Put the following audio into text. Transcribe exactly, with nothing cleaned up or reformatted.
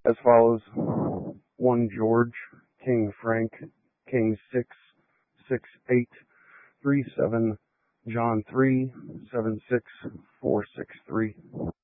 as follows: one George, King Frank, King six, six eight, three seven, John three, seven six, four six three.